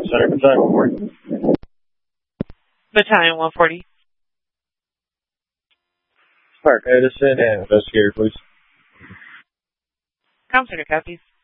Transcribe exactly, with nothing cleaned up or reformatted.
Center, Battalion one forty. Battalion one forty. Park Edison and investigator, please. Comm Center copies.